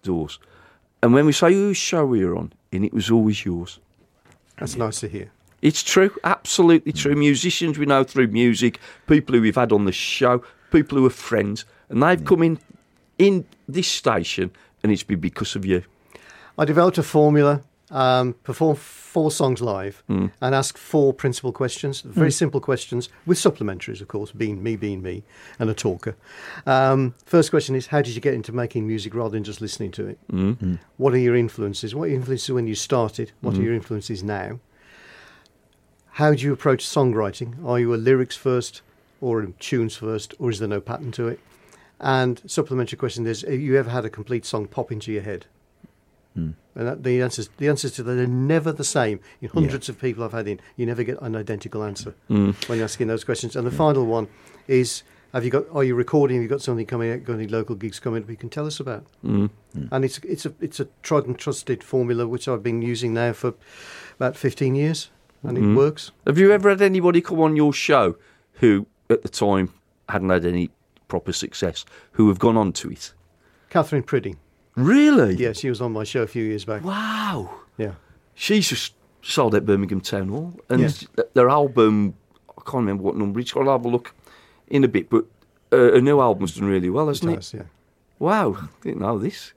doors. And when we say whose show we were on, and it was always yours. That's nice to hear. It's true, absolutely true. Musicians we know through music, people who we've had on the show, people who are friends, and they've come in this station, and it's been because of you. I developed a formula, perform 4 songs live, and ask 4 principal questions, very simple questions, with supplementaries, of course, being me, and a talker. First question is, how did you get into making music rather than just listening to it? What are your influences? What are your influences when you started? What are your influences now? How do you approach songwriting? Are you a lyrics first or a tunes first, or is there no pattern to it? And supplementary question is, have you ever had a complete song pop into your head? And the answers to that are never the same. In hundreds of people I've had in, you never get an identical answer when you're asking those questions. And the final one is, are you recording? Have you got something coming out? Got any local gigs coming up you can tell us about? And it's a tried and trusted formula which I've been using now for about 15 years. And it works. Have you ever had anybody come on your show who, at the time, hadn't had any proper success, who have gone on to it? Catherine Priddy. Really? Yeah, she was on my show a few years back. Wow. Yeah. She's just sold at Birmingham Town Hall. And their album, I can't remember what number, it's got to have a look in a bit, but a new album's done really well, hasn't it? Yeah. Wow, didn't know this.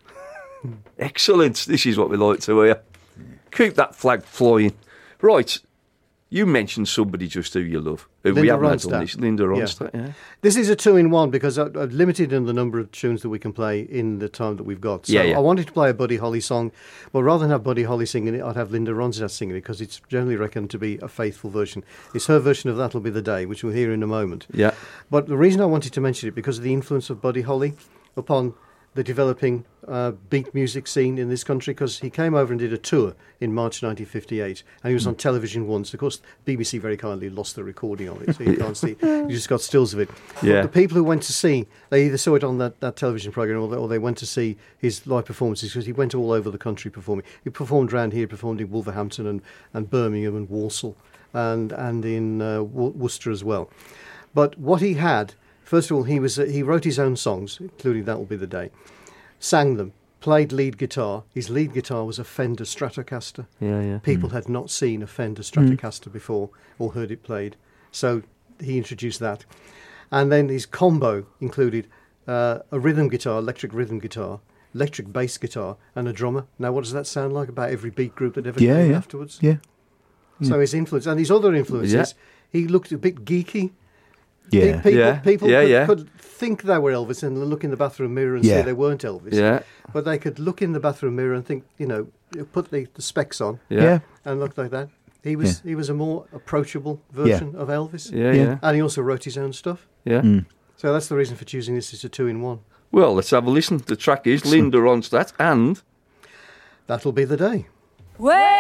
Excellent. This is what we like to hear. Keep that flag flying. Right, you mentioned somebody just who you love. Who we haven't had on this, Linda Ronstadt. Yeah. This is a 2-in-1 because I've limited in the number of tunes that we can play in the time that we've got. So I wanted to play a Buddy Holly song, but rather than have Buddy Holly singing it, I'd have Linda Ronstadt singing it because it's generally reckoned to be a faithful version. It's her version of That'll Be the Day, which we'll hear in a moment. Yeah. But the reason I wanted to mention it because of the influence of Buddy Holly upon the developing beat music scene in this country, because he came over and did a tour in March 1958, and he was on television once. Of course, BBC very kindly lost the recording of it, so you can't see. You just got stills of it. Yeah. But the people who went to see, they either saw it on that television programme or they went to see his live performances, because he went all over the country performing. He performed around here, performed in Wolverhampton and Birmingham and Walsall and in Worcester as well. But what he had, first of all, he wrote his own songs, including That'll Be the Day, sang them, played lead guitar. His lead guitar was a Fender Stratocaster. Yeah. People had not seen a Fender Stratocaster before or heard it played. So he introduced that. And then his combo included a rhythm guitar, electric rhythm guitar, electric bass guitar, and a drummer. Now, what does that sound like about every beat group that ever came afterwards? Yeah. So his influence, and his other influences, he looked a bit geeky. Yeah. People could think they were Elvis and look in the bathroom mirror and say they weren't Elvis. Yeah. But they could look in the bathroom mirror and think, put the specs on and look like that. He was a more approachable version of Elvis. Yeah. And he also wrote his own stuff. Yeah. So that's the reason for choosing this as a 2-in-1. Well, let's have a listen. The track is Linda Ronstadt and That'll Be the Day. Well,